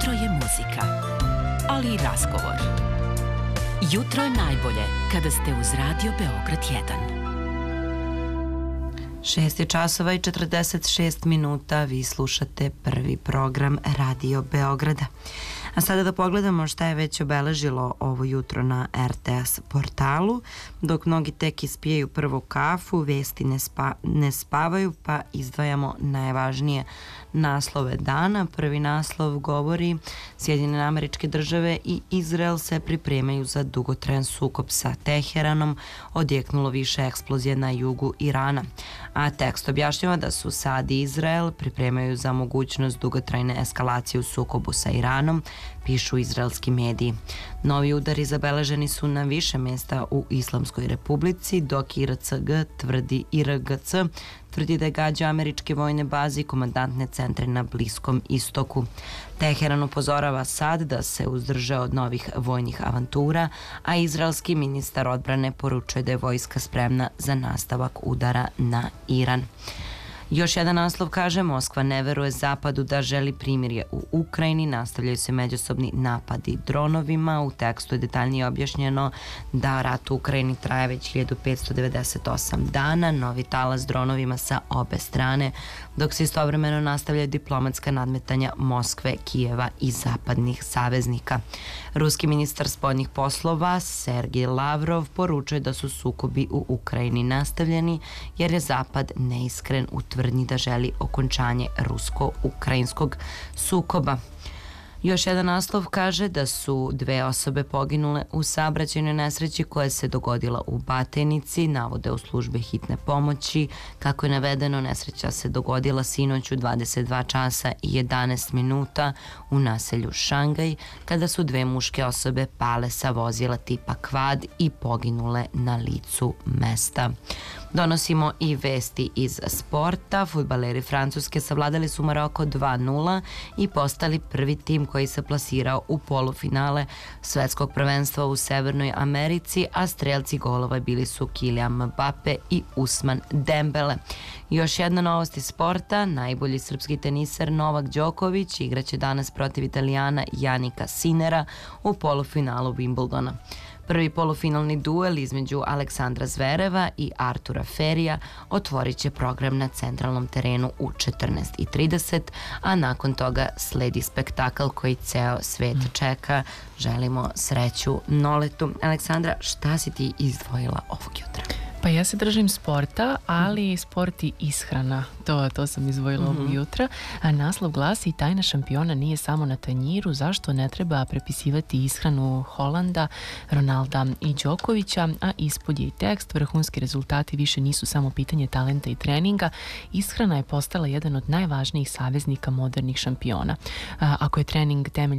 Jutro je muzika, ali i razgovor. Jutro je najbolje kada ste uz Radio Beograd 1. 6 je časova i 46 minuta, vi slušate prvi program Radio Beograda. A sada da pogledamo šta je već obeležilo ovo jutro na RTS portalu. Dok mnogi tek ispijaju prvu kafu, vesti ne spavaju, pa izdvajamo najvažnije naslove dana. Prvi naslov govori: Sjedinjene Američke Države i Izrael se pripremaju za dugotrajan sukob sa Teheranom, odjeknulo više eksplozije na jugu Irana. A tekst objašnjava da su SAD i Izrael pripremaju za mogućnost dugotrajne eskalacije u sukobu sa Iranom, pišu izraelski mediji. Novi udari zabeleženi su na više mesta u Islamskoj Republici, dok IRGC tvrdi da je gađao američke vojne baze i komandantne centre na Bliskom istoku. Teheran upozorava SAD da se uzdrže od novih vojnih avantura, a izraelski ministar odbrane poručuje da je vojska spremna za nastavak udara na Iran. Još jedan naslov kaže: Moskva ne veruje Zapadu da želi primirje u Ukrajini, nastavljaju se međusobni napadi dronovima. U tekstu je detaljnije objašnjeno da rat u Ukrajini traje već 1598 dana, novi talas dronovima sa obe strane, dok se istovremeno nastavljaju diplomatska nadmetanja Moskve, Kijeva i zapadnih saveznika. Ruski ministar spoljnih poslova Sergej Lavrov poručuje da su sukobi u Ukrajini nastavljeni jer je Zapad neiskren u tvrdnji da želi okončanje rusko-ukrajinskog sukoba. Još jedan naslov kaže da su dve osobe poginule u saobraćajnoj nesreći koja se dogodila u Batajnici, navode u službe hitne pomoći. Kako je navedeno, nesreća se dogodila sinoć u 22 časa i 11 minuta u naselju Šangaj, kada su dve muške osobe pale sa vozila tipa Kvad i poginule na licu mesta. Donosimo i vesti iz sporta. Fudbaleri Francuske savladali su Maroko 2:0 i postali prvi tim koji se plasirao u polufinale svetskog prvenstva u Severnoj Americi, a strelci golova bili su Kylian Mbappe i Usman Dembele. Još jedna novost iz sporta: najbolji srpski teniser Novak Đoković igraće danas protiv Italijana Janika Sinera u polufinalu Wimbledona. Prvi polufinalni duel između Aleksandra Zvereva i Artura Ferija otvorit će program na centralnom terenu u 14:30, a nakon toga sledi spektakl koji ceo svet čeka. Želimo sreću Noletu. Aleksandra, šta si ti izdvojila ovog jutra? Pa ja se držim sporta, ali sport i ishrana, to sam izdvojila ovog jutra. A naslov glasi: tajna šampiona nije samo na tanjiru, zašto ne treba prepisivati ishranu Holanda, Ronalda i Đokovića, a ispod je i tekst: vrhunski rezultati više nisu samo pitanje talenta i treninga, ishrana je postala jedan od najvažnijih saveznika modernih šampiona. Ako je trening temelj